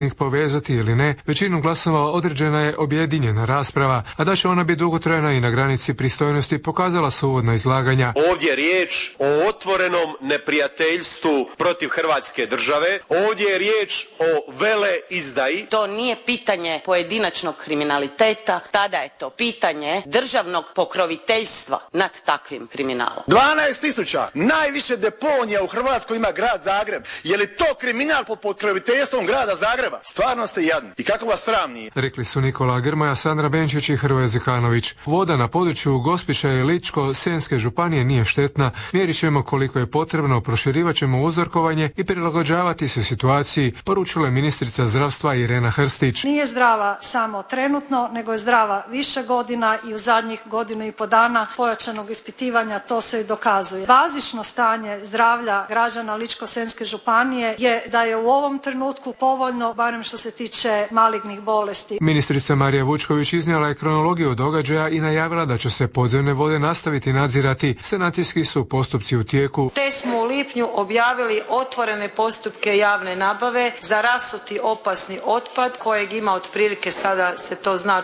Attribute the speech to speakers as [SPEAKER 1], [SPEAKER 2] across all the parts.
[SPEAKER 1] ih povezati ili ne, većinom glasova određena je objedinjena rasprava, a da će ona biti dugotrajna i na granici pristojnosti pokazala su uvodna izlaganja.
[SPEAKER 2] Ovdje je riječ o otvorenom neprijateljstvu protiv Hrvatske države. Ovdje je riječ o veleizdaji.
[SPEAKER 3] To nije pitanje pojedinačnog kriminaliteta, tada je to pitanje državnog pokroviteljstva nad takvim kriminalom.
[SPEAKER 4] 12.000 najviše deponija u Hrvatskoj ima grad Zagreb. Je li to kriminal pod pokroviteljstvom grada Zagreba? Stvarno ste jadni. I kako vas sram nije?
[SPEAKER 1] Rekli su Nikola Grmoja, Sandra Benčić i Hrvoje Zekanović. Voda na području Gospića i Ličko-senjske županije nije štetna. Mjerit ćemo koliko je potrebno, proširivat ćemo uzorkovanje i prilagođavati se situaciji, poručila je ministrica zdravstva Irena Hrstić.
[SPEAKER 5] Nije zdrava samo trenutno, nego je zdrava više godina i u zadnjih 1,5 godina pojačanog ispitivanja to se i dokazuje. Bazično stanje zdravlja građana Ličko-senjske županije je da je u ovom trenutku povoljno, barem što se tiče malignih bolesti.
[SPEAKER 1] Ministrica Marija Vučković iznijela je kronologiju događaja i najavila da će se podzemne vode nastaviti nadzirati. Sanacijski su postupci u tijeku.
[SPEAKER 6] Te smo u lipnju objavili otvorene postupke javne nabave za rasuti opasni otpad kojeg ima otprilike, sada se to zna,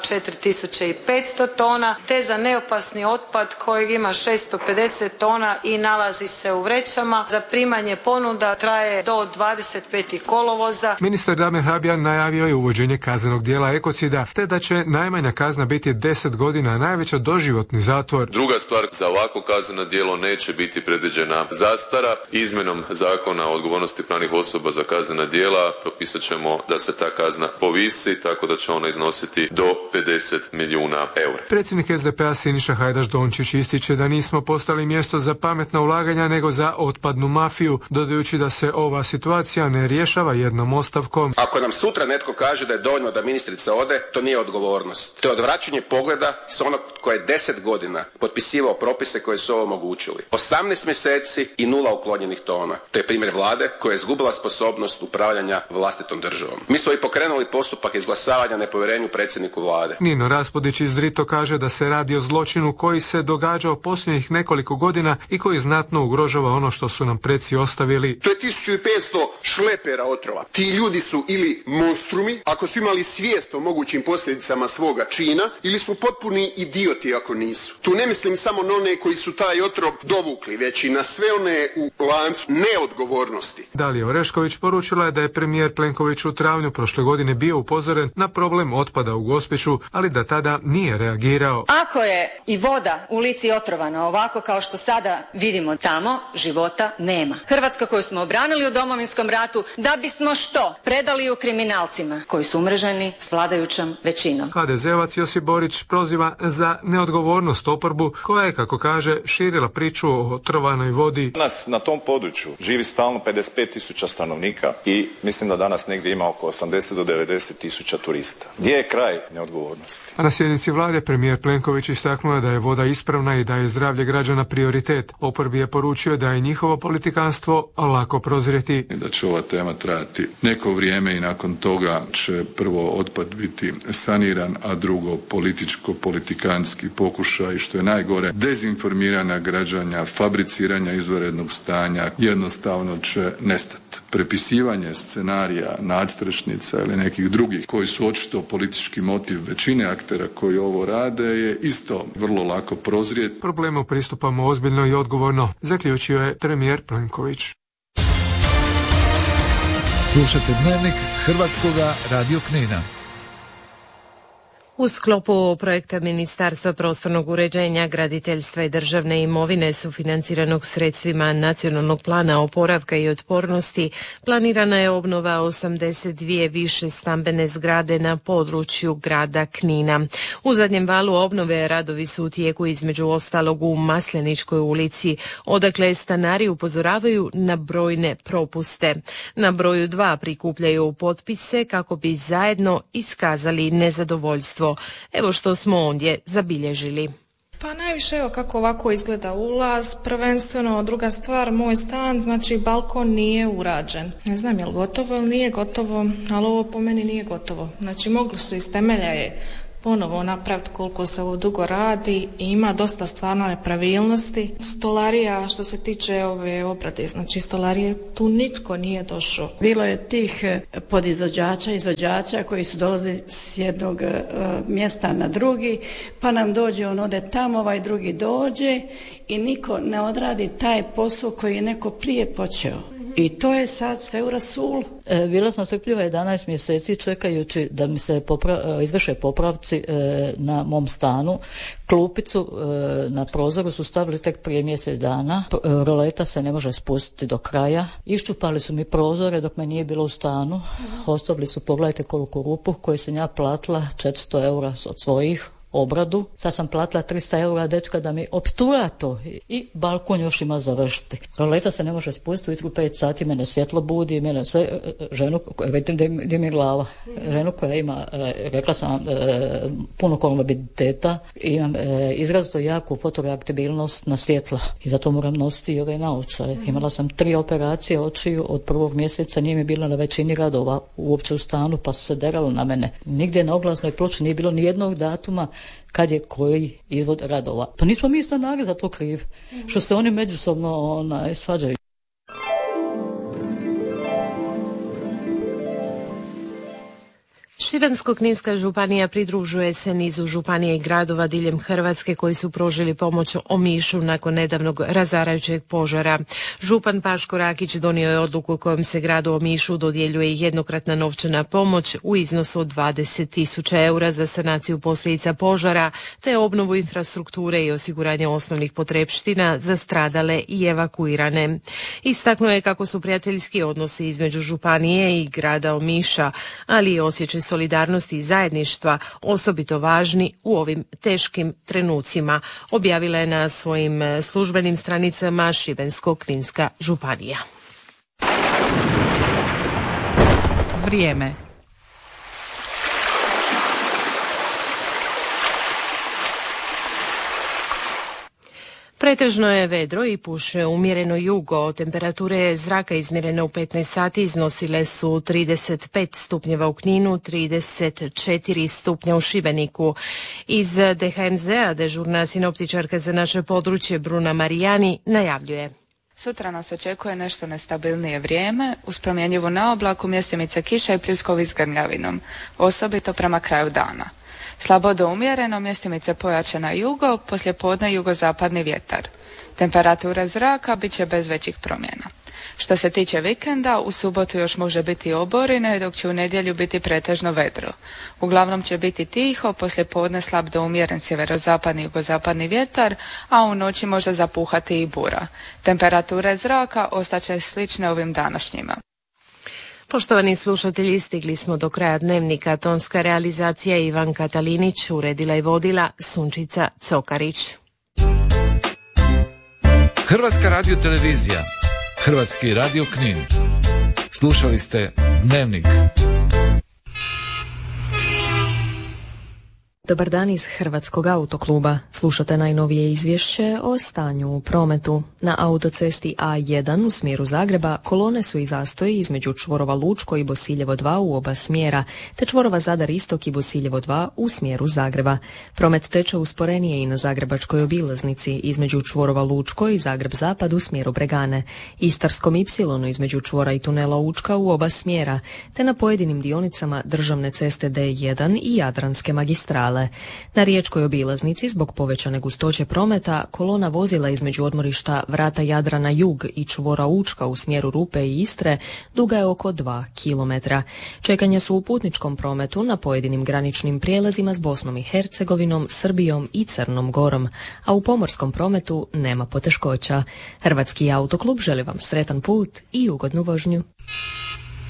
[SPEAKER 6] 4500 tona, te za neopasni otpad kojeg ima 650 tona i nalazi se u vrećama. Zaprimanje ponuda traje do 25. kolovoza.
[SPEAKER 1] Ministar Damir Habijan najavio je uvođenje kaznenog djela ekocida, te da će najmanja kazna biti 10 godina, a najveća doživotni zatvor.
[SPEAKER 7] Druga stvar, za ovako kazneno djelo neće biti predviđena zastara. Izmjenom zakona o odgovornosti pravnih osoba za kaznena djela propisat ćemo da se ta kazna povisi, tako da će ona iznositi do 50 milijuna eura.
[SPEAKER 1] Predsjednik SDP-a Siniša Hajdaš Dončić ističe da nismo postali mjesto za pametna ulaganja, nego za otpadnu mafiju, dodajući da se ova situacija ne rješava jednom ostavkom.
[SPEAKER 8] Ako nam sutra netko kaže da je dovoljno da ministrica ode, to nije odgovornost. To je odvraćanje pogleda s onog koji je 10 godina potpisivao propise koji su ovo omogućili. 18 mjeseci i 0 uklonjenih tona. To je primjer vlade koja je izgubila sposobnost upravljanja vlastitom državom. Mi smo i pokrenuli postupak izglasavanja nepovjerenju predsjedniku vlade.
[SPEAKER 1] Nino Raspudić iz Drito kaže da se radi o zločinu koji se događao posljednjih nekoliko godina i koji znatno ugrožava ono što su nam preci ostavili.
[SPEAKER 4] To je 1500 šlepera otrova. Ti ljudi su ili monstrumi, ako su imali svijest o mogućim posljedicama svoga čina, ili su potpuni idioti ako nisu. Tu ne mislim samo na one koji su taj otrov dovukli, već i na sve one u lancu neodgovornosti.
[SPEAKER 1] Dalija Orešković poručila je da je premijer Plenković u travnju prošle godine bio upozoren na problem otpada u Gospiću, ali da tada nije reagirao.
[SPEAKER 9] Ako je i voda u Lici otrovana ovako kao što sada vidimo tamo, života nema. Hrvatska koju smo obranili u Domovinskom ratu, da bismo što? Predali ju kriminalcima koji su umreženi s vladajućom većinom. HDZ-ovac Josip Borić proziva za neodgovornost oporbu koja je, kako kaže, širila priču o otrovanoj vodi.
[SPEAKER 10] Danas na tom području živi stalno 55.000 stanovnika i mislim da danas negdje ima oko 80 do 90.000 turista. Gdje je kraj neodgovornosti?
[SPEAKER 1] A na sjednici vlade premijer Plenković istaknuo je da je voda ispravna i da je zdravlje građana prioritet. Oporbi je poručio da je njihovo politikanstvo lako prozrijeti.
[SPEAKER 11] Da će ova tema trajati neko vrijeme i nakon toga će prvo otpad biti saniran, a drugo političko-politikanski pokušaj, što je najgore, dezinformiranja građana, fabriciranja izvanrednog stanja jednostavno će nestati. Prepisivanje scenarija, nadstrešnica ili nekih drugih koji su očito politički motiv većine aktera koji ovo rade je isto vrlo lako prozrijeti.
[SPEAKER 1] Problemu pristupamo ozbiljno i odgovorno, zaključio je premijer Plenković.
[SPEAKER 12] Slušate Dnevnik Hrvatskoga radio Knina.
[SPEAKER 13] U sklopu projekta Ministarstva prostornog uređenja, graditeljstva i državne imovine sufinanciranog sredstvima Nacionalnog plana oporavka i otpornosti planirana je obnova 82 više stambene zgrade na području grada Knina. U zadnjem valu obnove radovi su u tijeku između ostalog u Masleničkoj ulici, odakle stanari upozoravaju na brojne propuste. Na broju 2 prikupljaju potpise kako bi zajedno iskazali nezadovoljstvo. Evo što smo ondje zabilježili.
[SPEAKER 14] Pa najviše evo kako ovako izgleda ulaz, prvenstveno druga stvar, moj stan, znači balkon nije urađen. Ne znam je li gotovo ili nije gotovo, ali ovo po meni nije gotovo. Znači mogli su iz temelja je ponovo napraviti koliko se ovo dugo radi i ima dosta stvarno nepravilnosti. Stolarija, što se tiče ove obrade, znači stolarije, tu nitko nije došao.
[SPEAKER 15] Bilo je tih izvođača koji su dolazili s jednog mjesta na drugi, pa nam dođe, on ode tamo, ovaj drugi dođe i niko ne odradi taj posao koji je neko prije počeo. I to je sad sve u rasulu.
[SPEAKER 16] Bila sam strpljiva 11 mjeseci čekajući da mi se izvrše popravci na mom stanu. Klupicu na prozoru su stavili tek prije mjesec dana. Roleta se ne može spustiti do kraja. Iščupali su mi prozore dok me nije bilo u stanu. Ostavili su, pogledajte koliko rupu koju sam ja platila, 400 eura od svojih obradu. Sad sam platila 300 eura dečka da mi optura to i balkon još ima završiti. Roleta se ne može spustiti, ujutru 5 sati mene svjetlo budi, mene sve, ženu, vidim gdje mi je glava, ženu koja ima, rekla sam, puno komorbiditeta, imam izrazito jaku fotoreaktibilnost na svjetla i zato moram nositi i ove naočare. Imala sam 3 operacije očiju od 1. mjeseca, nije mi bilo na većini radova uopće u stanu, pa su se deralo na mene. Nigdje na oglasnoj ploči nije bilo ni jednog datuma kad je koji izvod radova. Pa nismo mi stanari za to krivi, što se oni međusobno svađaju.
[SPEAKER 13] Šibensko-kninska županija pridružuje se nizu županija i gradova diljem Hrvatske koji su pružili pomoć Omišu nakon nedavnog razarajućeg požara. Župan Paško Rakić donio je odluku kojom se gradu Omišu dodjeljuje jednokratna novčana pomoć u iznosu od 20.000 eura za sanaciju posljedica požara te obnovu infrastrukture i osiguranje osnovnih potrepština za stradale i evakuirane. Istaknuo je kako su prijateljski odnosi između županije i grada Omiša, ali i osjećaj solidarnosti i zajedništva osobito važni u ovim teškim trenucima, objavila je na svojim službenim stranicama Šibensko-kninska županija.
[SPEAKER 17] Vrijeme.
[SPEAKER 13] Pretežno je vedro i puše umjereno jugo. Temperature zraka izmjerene u 15 sati iznosile su 35 stupnjeva u Kninu, 34 stupnja u Šibeniku. Iz DHMZ-a dežurna sinoptičarka za naše područje Bruna Marijani najavljuje.
[SPEAKER 17] Sutra nas očekuje nešto nestabilnije vrijeme, uz promjenjivu naoblaku, mjestimice kiša i pljuskovi s grmljavinom, osobito prema kraju dana. Slabo do umjereno, mjestimice pojačana jugo, poslijepodne jugozapadni vjetar. Temperatura zraka bit će bez većih promjena. Što se tiče vikenda, u subotu još može biti oborine, dok će u nedjelju biti pretežno vedro. Uglavnom će biti tiho, poslijepodne slab do umjeren sjeverozapadni jugozapadni vjetar, a u noći može zapuhati i bura. Temperature zraka ostaće slične ovim današnjima.
[SPEAKER 13] Poštovani slušatelji, stigli smo do kraja dnevnika. Tonska realizacija Ivan Katalinić, uredila i vodila Sunčica Cokarić.
[SPEAKER 12] Hrvatska radiotelevizija, Hrvatski radio Knin. Slušali ste Dnevnik.
[SPEAKER 18] Dobar dan iz Hrvatskog autokluba. Slušate najnovije izvješće o stanju u prometu. Na autocesti A1 u smjeru Zagreba kolone su i zastoji između čvorova Lučko i Bosiljevo 2 u oba smjera, te čvorova Zadar Istok i Bosiljevo 2 u smjeru Zagreba. Promet teče usporenije i na zagrebačkoj obilaznici između čvorova Lučko i Zagreb Zapad u smjeru Bregane, Istarskom Y između čvora i tunela Učka u oba smjera, te na pojedinim dionicama državne ceste D1 i Jadranske magistrale. Na riječkoj obilaznici zbog povećane gustoće prometa kolona vozila između odmorišta Vrata Jadrana jug i čvora Učka u smjeru Rupe i Istre duga je oko 2 km. Čekanja su u putničkom prometu na pojedinim graničnim prijelazima s Bosnom i Hercegovinom, Srbijom i Crnom Gorom, a u pomorskom prometu nema poteškoća. Hrvatski autoklub želi vam sretan put i ugodnu vožnju.